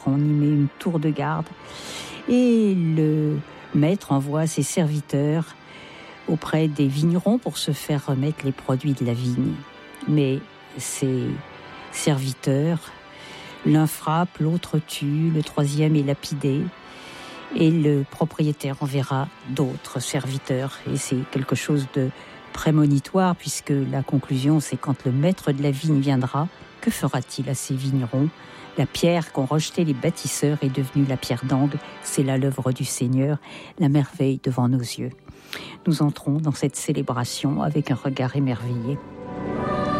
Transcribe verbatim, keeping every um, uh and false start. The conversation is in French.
On y met une tour de garde et le maître envoie ses serviteurs auprès des vignerons pour se faire remettre les produits de la vigne. Mais ces serviteurs, l'un frappe, l'autre tue, le troisième est lapidé et le propriétaire enverra d'autres serviteurs. Et c'est quelque chose de prémonitoire puisque la conclusion, c'est quand le maître de la vigne viendra, que fera-t-il à ces vignerons ? La pierre qu'ont rejetée les bâtisseurs est devenue la pierre d'angle. C'est là l'œuvre du Seigneur, la merveille devant nos yeux. Nous entrons dans cette célébration avec un regard émerveillé.